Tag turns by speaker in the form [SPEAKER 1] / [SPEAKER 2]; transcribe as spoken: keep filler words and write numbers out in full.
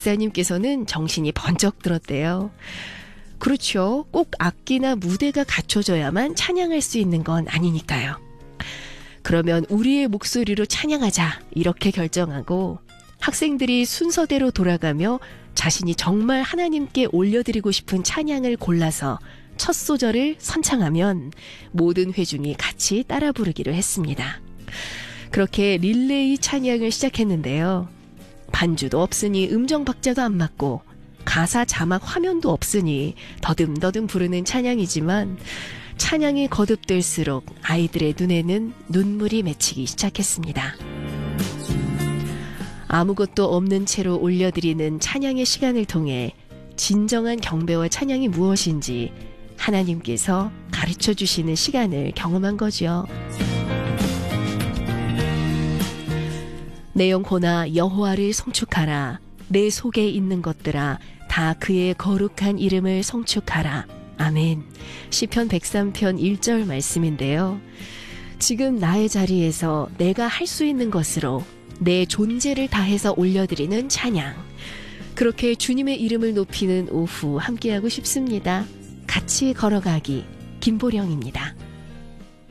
[SPEAKER 1] 목사님께서는 정신이 번쩍 들었대요. 그렇죠. 꼭 악기나 무대가 갖춰져야만 찬양할 수 있는 건 아니니까요. 그러면 우리의 목소리로 찬양하자 이렇게 결정하고 학생들이 순서대로 돌아가며 자신이 정말 하나님께 올려드리고 싶은 찬양을 골라서 첫 소절을 선창하면 모든 회중이 같이 따라 부르기로 했습니다. 그렇게 릴레이 찬양을 시작했는데요. 반주도 없으니 음정 박자도 안 맞고 가사 자막 화면도 없으니 더듬더듬 부르는 찬양이지만 찬양이 거듭될수록 아이들의 눈에는 눈물이 맺히기 시작했습니다. 아무것도 없는 채로 올려드리는 찬양의 시간을 통해 진정한 경배와 찬양이 무엇인지 하나님께서 가르쳐 주시는 시간을 경험한 거죠. 내 영혼아 여호와를 송축하라. 내 속에 있는 것들아 다 그의 거룩한 이름을 송축하라. 아멘. 시편 백삼 편 일 절 말씀인데요. 지금 나의 자리에서 내가 할 수 있는 것으로 내 존재를 다해서 올려드리는 찬양. 그렇게 주님의 이름을 높이는 오후 함께하고 싶습니다. 같이 걸어가기 김보령입니다.